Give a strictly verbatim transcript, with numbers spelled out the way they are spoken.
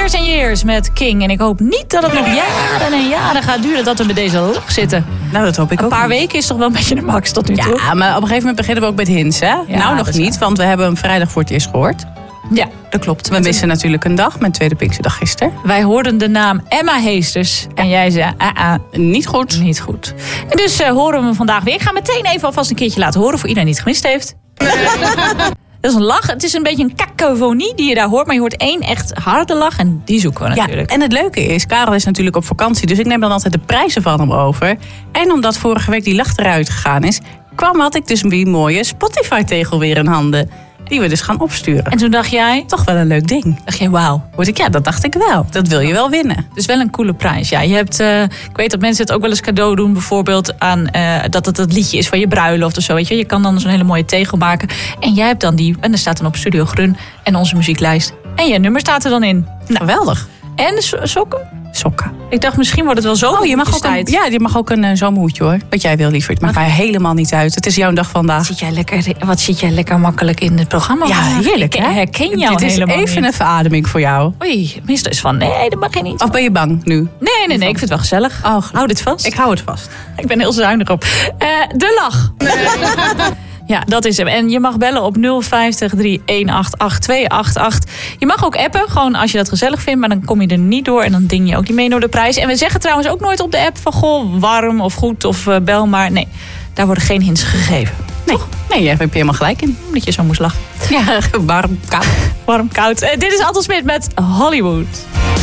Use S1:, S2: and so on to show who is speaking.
S1: Years and Years met King. En ik hoop niet dat het nog jaren en jaren gaat duren dat we met deze lach zitten.
S2: Nou, dat hoop ik
S1: een
S2: ook.
S1: Een paar
S2: niet.
S1: weken is toch wel een beetje de max tot nu toe?
S2: Ja, maar op een gegeven moment beginnen we ook met hints, hè?
S1: Ja,
S2: nou, nog niet, want we hebben hem vrijdag voor het eerst gehoord.
S1: Ja, dat klopt.
S2: We missen natuurlijk een dag, mijn tweede Pinksterdag gisteren.
S1: Wij hoorden de naam Emma Heesters. En jij zei, ah, ah,
S2: niet goed.
S1: Niet goed. En dus uh, horen we hem vandaag weer. Ik ga meteen even alvast een keertje laten horen voor iedereen die het gemist heeft. Dat is een lach. Het is een beetje een cacophonie die je daar hoort. Maar je hoort één echt harde lach en die zoeken we natuurlijk.
S2: Ja, en het leuke is, Karel is natuurlijk op vakantie. Dus ik neem dan altijd de prijzen van hem over. En omdat vorige week die lach eruit gegaan is, kwam had ik dus een mooie Spotify-tegel weer in handen. Die we dus gaan opsturen.
S1: En toen dacht jij?
S2: Toch wel een leuk ding.
S1: Dacht je, wauw.
S2: Word ik, ja, dat dacht ik wel. Dat wil je wel winnen.
S1: Dus wel een coole prijs. Ja, je hebt, uh, ik weet dat mensen het ook wel eens cadeau doen. Bijvoorbeeld aan uh, dat het het liedje is van je bruiloft of zo. Weet je? Je kan dan zo'n hele mooie tegel maken. En jij hebt dan die. En er staat dan op Studio Grun en onze muzieklijst. En je nummer staat er dan in.
S2: Nou, geweldig.
S1: En so- sokken?
S2: Sokken.
S1: Ik dacht, misschien wordt het wel zo.
S2: Oh, je mag ook een, ja, je mag ook een uh, zomerhoedje hoor. Wat jij wil, liever. Het maakt mij helemaal niet uit. Het is jouw dag vandaag.
S1: Zit jij lekker, wat zit jij lekker makkelijk in het programma?
S2: Ja, heerlijk.
S1: Ik
S2: hè?
S1: herken jou
S2: Dit is
S1: helemaal
S2: even
S1: niet.
S2: een verademing voor jou.
S1: Oei, meestal is van, nee, dat mag je niet.
S2: Of ben je bang nu?
S1: Nee, nee, nee, ik vind het wel gezellig.
S2: Oh,
S1: hou dit vast.
S2: Ik hou het vast.
S1: Ik ben heel zuinig op. Uh, de lach. Ja, dat is hem. En je mag bellen op nul vijftig, drie een acht acht, twee acht acht. Je mag ook appen, gewoon als je dat gezellig vindt. Maar dan kom je er niet door en dan ding je ook niet mee door de prijs. En we zeggen trouwens ook nooit op de app van, goh, warm of goed of uh, bel maar. Nee, daar worden geen hints gegeven.
S2: Nee, nee, je hebt er helemaal gelijk in.
S1: Dat je zo moest lachen.
S2: Ja, warm, koud.
S1: Warm, koud. Uh, dit is Anton Smit met Hollywood.